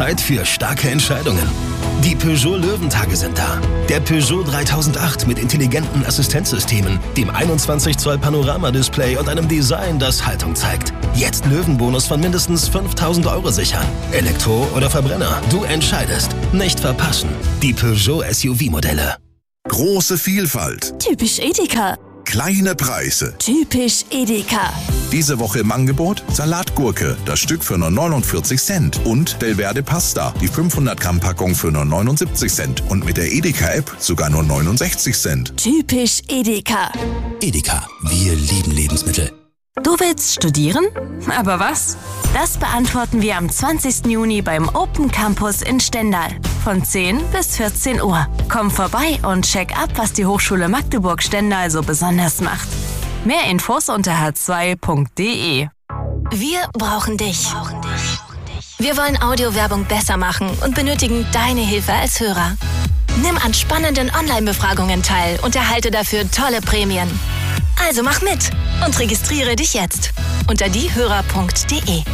Zeit für starke Entscheidungen. Die Peugeot Löwentage sind da. Der Peugeot 3008 mit intelligenten Assistenzsystemen, dem 21 Zoll Panoramadisplay und einem Design, das Haltung zeigt. Jetzt Löwenbonus von mindestens 5.000 € sichern. Elektro oder Verbrenner, du entscheidest. Nicht verpassen. Die Peugeot SUV-Modelle. Große Vielfalt. Typisch Edeka. Kleine Preise. Typisch Edeka. Diese Woche im Angebot Salatgurke, das Stück für nur 49 Cent. Und Delverde Pasta, die 500 Gramm Packung für nur 79 Cent. Und mit der Edeka-App sogar nur 69 Cent. Typisch Edeka. Edeka, wir lieben Lebensmittel. Du willst studieren? Aber was? Das beantworten wir am 20. Juni beim Open Campus in Stendal. Von 10 bis 14 Uhr. Komm vorbei und check ab, was die Hochschule Magdeburg-Stendal so besonders macht. Mehr Infos unter h2.de. Wir brauchen dich. Wir wollen Audiowerbung besser machen und benötigen deine Hilfe als Hörer. Nimm an spannenden Online-Befragungen teil und erhalte dafür tolle Prämien. Also mach mit und registriere dich jetzt unter diehörer.de.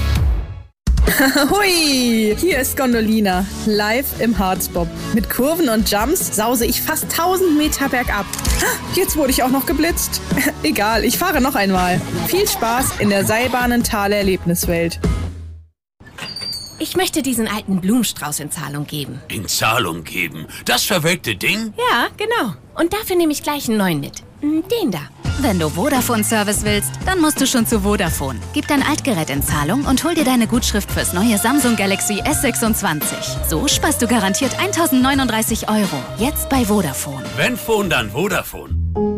Hui, hier ist Gondolina, live im Harzbob. Mit Kurven und Jumps sause ich fast 1000 Meter bergab. Jetzt wurde ich auch noch geblitzt. Egal, ich fahre noch einmal. Viel Spaß in der Seilbahnenthaler Erlebniswelt. Ich möchte diesen alten Blumenstrauß in Zahlung geben. In Zahlung geben? Das verwelkte Ding? Ja, genau. Und dafür nehme ich gleich einen neuen mit. Den da. Wenn du Vodafone-Service willst, dann musst du schon zu Vodafone. Gib dein Altgerät in Zahlung und hol dir deine Gutschrift fürs neue Samsung Galaxy S26. So sparst du garantiert 1.039 €. Jetzt bei Vodafone. Wenn Phone, dann Vodafone.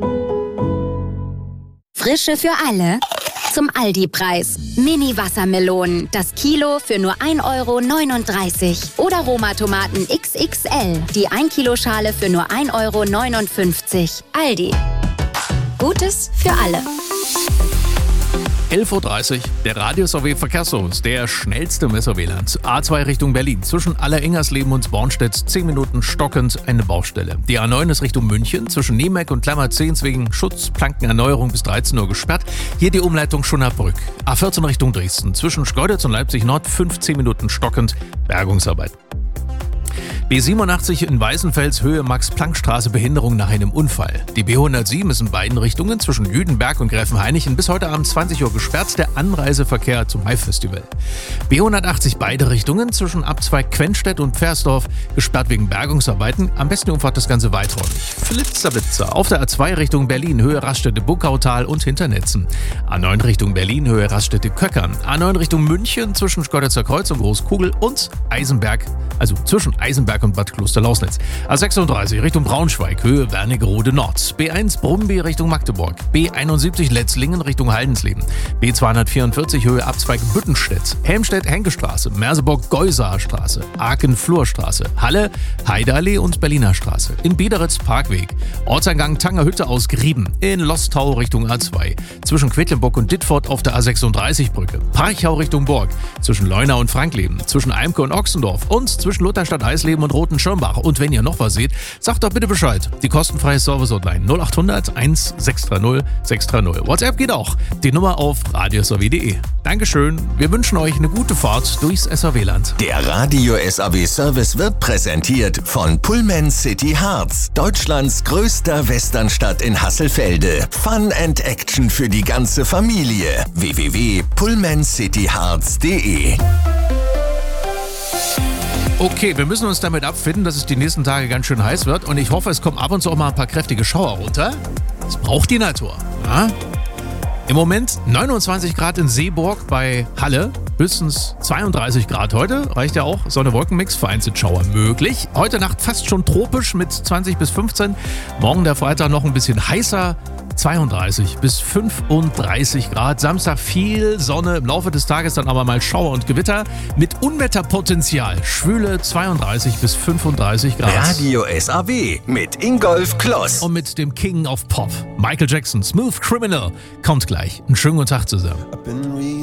Frische für alle. Zum Aldi-Preis. Mini-Wassermelonen. Das Kilo für nur 1,39 € Oder Roma-Tomaten XXL. Die 1-Kilo-Schale für nur 1,59 €. Aldi. Gutes für alle. 11.30 Uhr, der Radio-SW-Verkehrsservice, der schnellste im SW-Land. A2 Richtung Berlin, zwischen Aller-Ingersleben und Bornstedt, 10 Minuten stockend eine Baustelle. Die A9 ist Richtung München, zwischen Niemeck und Klammer-10 wegen Schutzplankenerneuerung bis 13 Uhr gesperrt. Hier die Umleitung Schunnerbrück. A14 Richtung Dresden, zwischen Schkeuditz und Leipzig Nord, 15 Minuten stockend Bergungsarbeit. B87 in Weißenfels, Höhe Max-Planck-Straße, Behinderung nach einem Unfall. Die B107 ist in beiden Richtungen zwischen Jüdenberg und Gräfenhainichen bis heute Abend 20 Uhr gesperrt, der Anreiseverkehr zum Mai-Festival. B180 beide Richtungen zwischen Abzweig Quenstedt und Pfersdorf gesperrt wegen Bergungsarbeiten. Am besten umfahrt das Ganze weiträumig. Flitzer auf der A2 Richtung Berlin, Höhe Raststätte-Buckautal und Hinternetzen. A9 Richtung Berlin, Höhe Raststätte-Köckern. A9 Richtung München zwischen Schkeuditzer Kreuz und Großkugel und Eisenberg, also zwischen Eisenberg und Bad Kloster-Lausnitz. A36 Richtung Braunschweig, Höhe Wernigerode Nord. B1 Brumby Richtung Magdeburg. B71 Letzlingen Richtung Haldensleben. B244 Höhe Abzweig Büttenstedt. Helmstedt-Henke-Straße, Merseburg-Geusaer-Straße, Aachen-Flurstraße, Halle, Heideallee und Berliner Straße. In Biederitz Parkweg. Ortseingang Tangerhütte aus Grieben. In Lostau Richtung A2. Zwischen Quedlinburg und Dittfurt auf der A36-Brücke. Parchau Richtung Burg. Zwischen Leuna und Frankleben. Zwischen Eimke und Ochsendorf. Und zwischen Lutherstadt-Eisleben und Roten-Schirmbach. Und wenn ihr noch was seht, sagt doch bitte Bescheid. Die kostenfreie Service-Hotline 0800 1630 630. WhatsApp geht auch. Die Nummer auf radiosw.de. Dankeschön. Wir wünschen euch eine gute Fahrt durchs SAW-Land. Der Radio SAW Service wird präsentiert von Pullman City Harz, Deutschlands größter Westernstadt in Hasselfelde. Fun and Action für die ganze Familie. www.pullmancityharz.de. Okay, wir müssen uns damit abfinden, dass es die nächsten Tage ganz schön heiß wird und ich hoffe, es kommen ab und zu auch mal ein paar kräftige Schauer runter. Das braucht die Natur. Ja? Im Moment 29 Grad in Seeburg bei Halle, höchstens 32 Grad heute, reicht ja auch, Sonne-Wolken-Mix, vereinzelt Schauer möglich. Heute Nacht fast schon tropisch mit 20 bis 15, morgen der Freitag noch ein bisschen heißer, 32 bis 35 Grad. Samstag viel Sonne, im Laufe des Tages dann aber mal Schauer und Gewitter mit Unwetterpotenzial. Schwüle 32 bis 35 Grad. Radio SAW mit Ingolf Kloss. Und mit dem King of Pop, Michael Jackson, Smooth Criminal, kommt gleich. Einen schönen guten Tag zusammen.